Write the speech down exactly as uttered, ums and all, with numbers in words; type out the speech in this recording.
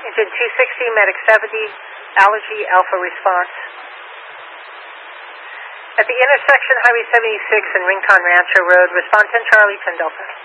Engine two sixty, Medic seventy, allergy alpha response. At the intersection Highway seventy-six and Rincon Rancho Road, respond ten Charlie, ten Delta.